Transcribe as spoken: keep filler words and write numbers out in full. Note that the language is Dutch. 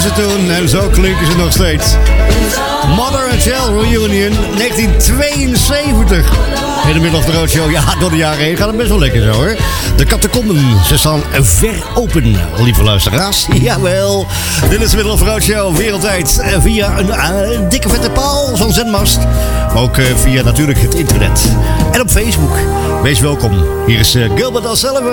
ze toen en zo klinken ze nog steeds. Mother and Child Reunion negentien tweeënzeventig. In de middel of de roadshow. Ja, door de jaren heen gaat het best wel lekker zo hoor. De catacomben, ze staan ver open, lieve luisteraars. Jawel, dit is de middel of de roadshow wereldwijd via een uh, dikke vette paal, zo'n zendmast. Maar ook uh, via natuurlijk het internet. En op Facebook. Wees welkom. Hier is uh, Gilbert Sullivan.